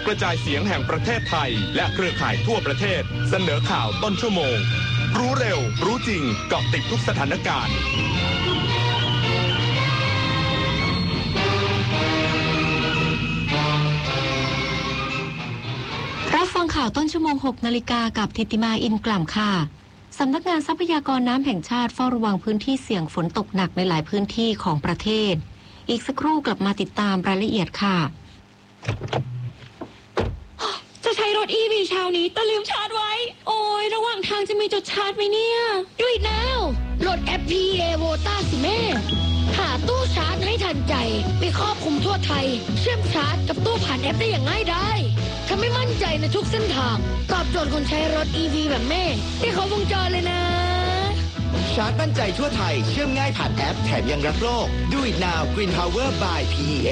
กระจายเสียงแห่งประเทศไทยและเครือข่ายทั่วประเทศเสนอข่าวต้นชั่วโมงรู้เร็วรู้จริงเกาะติดทุกสถานการณ์รับฟังข่าวต้นชั่วโมง 6 นาฬิกากับธิติมาอินกล่ำค่ะสำนักงานทรัพยากรน้ำแห่งชาติเฝ้าระวังพื้นที่เสี่ยงฝนตกหนักในหลายพื้นที่ของประเทศอีกสักครู่กลับมาติดตามรายละเอียดค่ะจะใช้รถ EV เช้านี้แต่ลืมชาร์จไว้โอ้ยระหว่างทางจะมีจุดชาร์จไหมเนี่ยดูอีกแล้วโหลดแอป PEA Vota สิแม่หาตู้ชาร์จให้ทันใจไปครอบคลุมทั่วไทยเชื่อมชาร์จกับตู้ผ่านแอปได้อย่างง่ายดายทำให้มั่นใจในทุกเส้นทางตอบโจทย์คนใช้รถ EV แบบแม่ได้ครบวงจรเลยนะชาร์จมั่นใจทั่วไทยเชื่อมง่ายผ่านแอปแถมยังรักโลก Do it now Green Power by PEA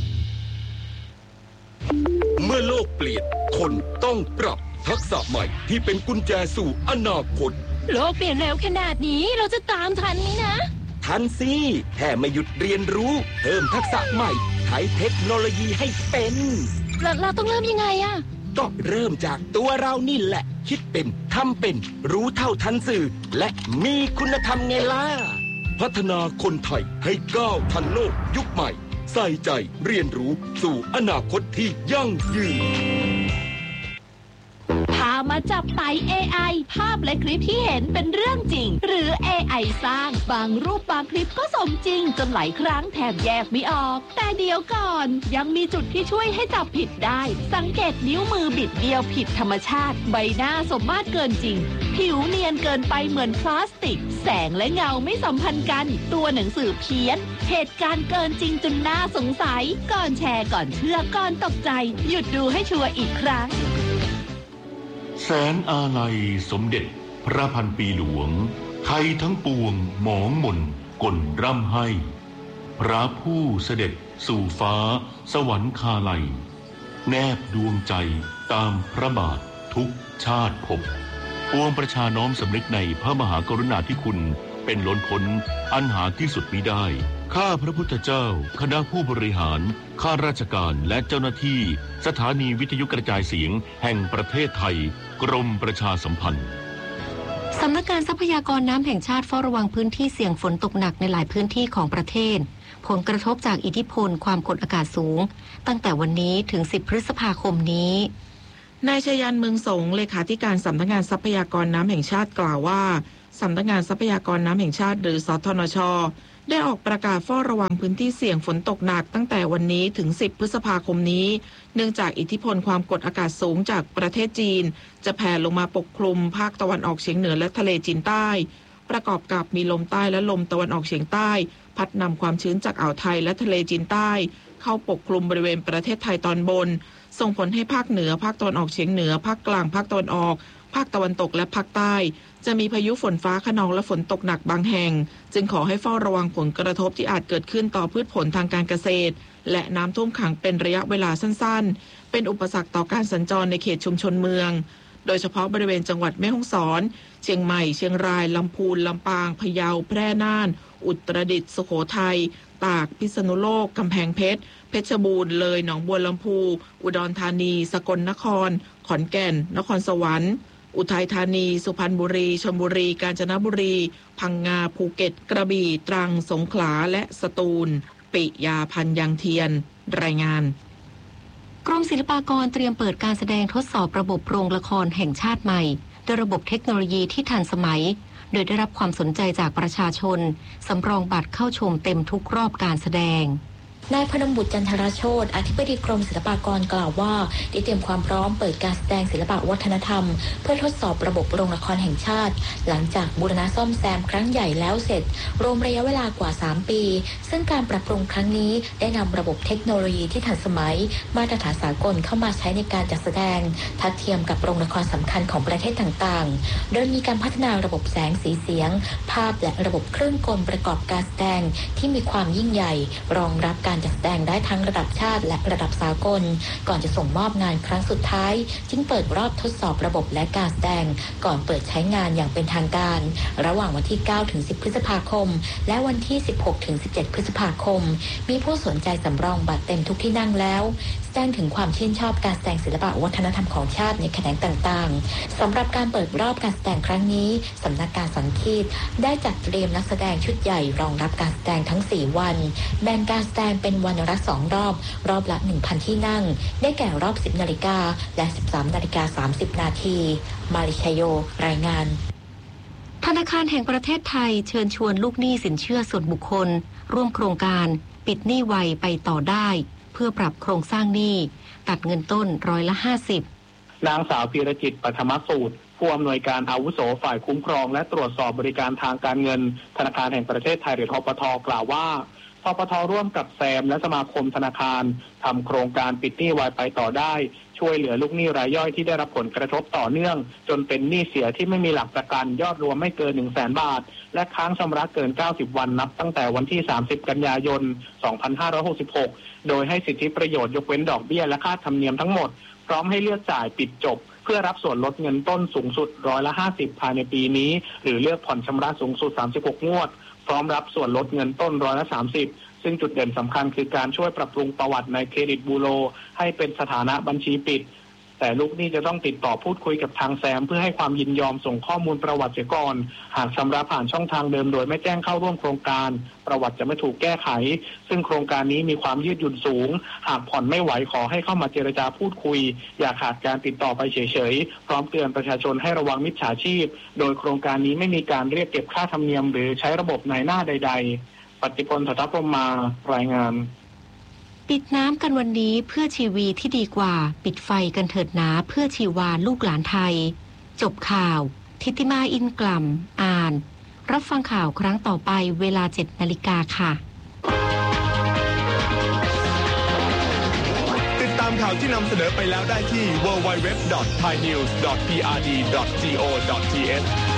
เมื่อโลกเปลี่ยนคนต้องปรับทักษะใหม่ที่เป็นกุญแจสู่อนาคตโลกเปลี่ยนเร็วขนาดนี้เราจะตามทันไหมนะทันสิแค่ไม่หยุดเรียนรู้เพิ่มทักษะใหม่ใช้เทคโนโลยีให้เป็นเราต้องเริ่มยังไงอะก็เริ่มจากตัวเรานี่แหละคิดเป็นทำเป็นรู้เท่าทันสื่อและมีคุณธรรมไงล่ะพัฒนาคนไทยให้ก้าวทันโลกยุคใหม่ใส่ใจเรียนรู้สู่อนาคตที่ยั่งยืนพามาจับไต่ AI ภาพและคลิปที่เห็นเป็นเรื่องจริงหรือ AI สร้างบางรูปบางคลิปก็สมจริงจนหลายครั้งแทบแยกไม่ออกแต่เดี๋ยวก่อนยังมีจุดที่ช่วยให้จับผิดได้สังเกตนิ้วมือบิดเบี้ยวผิดธรรมชาติใบหน้าสมมาตรเกินจริงผิวเนียนเกินไปเหมือนพลาสติกแสงและเงาไม่สัมพันธ์กันตัวหนังสือเพี้ยนเหตุการณ์เกินจริงจนน่าสงสัยก่อนแชร์ก่อนเชื่อก่อนตกใจหยุดดูให้ชัวร์อีกครั้งแสนอาลัยสมเด็จพระพันปีหลวงไทยทั้งปวงหมองมนก่นร่ำให้พระผู้เสด็จสู่ฟ้าสวรรคาลัยแนบดวงใจตามพระบาททุกชาติภพปวงประชาน้อมสำนึกในพระมหากรุณาธิคุณเป็นล้นพ้นอันหาที่สุดมิได้ข้าพระพุทธเจ้าคณะผู้บริหารข้าราชการและเจ้าหน้าที่สถานีวิทยุกระจายเสียงแห่งประเทศไทยกรมประชาสัมพันธ์สำนักงานทรัพยากรน้ำแห่งชาติเฝ้าระวังพื้นที่เสี่ยงฝนตกหนักในหลายพื้นที่ของประเทศผลกระทบจากอิทธิพลความกดอากาศสูงตั้งแต่วันนี้ถึง10 พฤษภาคมนี้นายชยันเมืองสงเลขาธิการสำนักงานทรัพยากรน้ำแห่งชาติกล่าวว่าสำนักงานทรัพยากรน้ำแห่งชาติหรือสทนช.ได้ออกประกาศเฝ้าระวังพื้นที่เสี่ยงฝนตกหนักตั้งแต่วันนี้ถึง10 พฤษภาคมนี้เนื่องจากอิทธิพลความกดอากาศสูงจากประเทศจีนจะแผ่ลงมาปกคลุมภาคตะวันออกเฉียงเหนือและทะเลจีนใต้ประกอบกับมีลมใต้และลมตะวันออกเฉียงใต้พัดนำความชื้นจากอ่าวไทยและทะเลจีนใต้เข้าปกคลุมบริเวณประเทศไทยตอนบนส่งผลให้ภาคเหนือภาคตะวันออกเฉียงเหนือภาคกลางภาคตะวันออกภาคตะวันตกและภาคใต้จะมีพายุฝนฟ้าคะนองและฝนตกหนักบางแห่งจึงขอให้เฝ้าระวังผลกระทบที่อาจเกิดขึ้นต่อพืชผลทางการเกษตรและน้ำท่วมขังเป็นระยะเวลาสั้นๆเป็นอุปสรรคต่อการสัญจรในเขตชุมชนเมืองโดยเฉพาะบริเวณจังหวัดแม่ฮ่องสอนเชียงใหม่เชียงรายลำพูนลำปางพะเยาแพร่น่านอุตรดิตถ์สุโขทัยตากพิษณุโลกกำแพงเพชรเพชรบูรณ์เลยหนองบัวลำพูอุดรธานีสกลนครขอนแก่นนครสวรรค์อุทัยธานีสุพรรณบุรีชลบุรีกาญจนบุรีพังงาภูเก็ตกระบี่ตรังสงขลาและสตูลปิยาพันธ์ยังเทียนรายงานกรมศิลปากรเตรียมเปิดการแสดงทดสอบระบบโรงละครแห่งชาติใหม่ด้วยระบบเทคโนโลยีที่ทันสมัยโดยได้รับความสนใจจากประชาชนสำรองบัตรเข้าชมเต็มทุกรอบการแสดงนายพนมบุตรจันทรโชติอธิบดีกรมศิลปากรกล่าวว่าได้เตรียมความพร้อมเปิดการแสดงศิลปวัฒนธรรมเพื่อทดสอบระบบโรงละครแห่งชาติหลังจากบูรณะซ่อมแซมครั้งใหญ่แล้วเสร็จรวมระยะเวลากว่า3 ปีซึ่งการปรับปรุงครั้งนี้ได้นำระบบเทคโนโลยีที่ทันสมัยมาตรฐานสากลเข้ามาใช้ในการจัดแสดงทัดเทียมกับโรงละครสำคัญของประเทศต่างๆโดยมีการพัฒนาระบบแสงสีเสียงภาพและระบบเครื่องกลประกอบการแสดงที่มีความยิ่งใหญ่รองรับการจัดแสดงได้ทั้งระดับชาติและระดับสากลก่อนจะส่งมอบงานครั้งสุดท้ายจึงเปิดรอบทดสอบระบบและการแสดงก่อนเปิดใช้งานอย่างเป็นทางการระหว่างวันที่9ถึง10พฤษภาคมและวันที่16ถึง17พฤษภาคมมีผู้สนใจสำรองบัตรเต็มทุกที่นั่งแล้วแสดงถึงความชื่นชอบการแสดงศิลปะวัฒนธรรมของชาติในแขนงต่างๆสำหรับการเปิดรอบการแสดงครั้งนี้สำนักการสังคีตได้จัดเตรียมนักแสดงชุดใหญ่รองรับการแสดงทั้ง4วันแบ่งการแสดงเป็นวันละ2รอบรอบละ 1,000 ที่นั่งได้แก่รอบ 10 นาฬิกาและ 13 นาฬิกา 30 นาทีมาริชโยรายงานธนาคารแห่งประเทศไทยเชิญชวนลูกหนี้สินเชื่อส่วนบุคคลร่วมโครงการปิดหนี้ไวไปต่อได้เพื่อปรับโครงสร้างหนี้ตัดเงินต้น50% นางสาวพีรจิต ปัทมสูตรผู้อำนวยการอาวุโสฝ่ายคุ้มครองและตรวจสอบบริการทางการเงินธนาคารแห่งประเทศไทยหรือธปท.กล่าวว่าธปท.ร่วมกับแซมและสมาคมธนาคารทำโครงการปิดหนี้ไวไปต่อได้ช่วยเหลือลูกหนี้รายย่อยที่ได้รับผลกระทบต่อเนื่องจนเป็นหนี้เสียที่ไม่มีหลักประกันยอดรวมไม่เกิน 100,000 บาทและค้างชำระเกิน90วันนับตั้งแต่วันที่30กันยายน2566โดยให้สิทธิประโยชน์ยกเว้นดอกเบี้ยและค่าธรรมเนียมทั้งหมดพร้อมให้เลือกจ่ายปิดจบเพื่อรับส่วนลดเงินต้นสูงสุด50%ภายในปีนี้หรือเลือกผ่อนชำระสูงสุด36งวดพร้อมรับส่วนลดเงินต้น30%ซึ่งจุดเด่นสำคัญคือการช่วยปรับปรุงประวัติในเครดิตบูโรให้เป็นสถานะบัญชีปิดแต่ลูกหนี้จะต้องติดต่อพูดคุยกับทางแซมเพื่อให้ความยินยอมส่งข้อมูลประวัติเสียก่อนหากชำระผ่านช่องทางเดิมโดยไม่แจ้งเข้าร่วมโครงการประวัติจะไม่ถูกแก้ไขซึ่งโครงการนี้มีความยืดหยุ่นสูงหากผ่อนไม่ไหวขอให้เข้ามาเจรจาพูดคุยอย่าขาดการติดต่อไปเฉยๆพร้อมเตือนประชาชนให้ระวังมิจฉาชีพโดยโครงการนี้ไม่มีการเรียกเก็บค่าธรรมเนียมหรือใช้ระบบนายหน้าใดๆปฏิพล ถทัพพรหมมารายงานปิดน้ำกันวันนี้เพื่อชีวีที่ดีกว่าปิดไฟกันเถิดหนาเพื่อชีวาลูกหลานไทยจบข่าวทิติมาอินกล่ำอ่านรับฟังข่าวครั้งต่อไปเวลา 7 นาฬิกาค่ะติดตามข่าวที่นำเสนอไปแล้วได้ที่ www.thainews.prd.go.th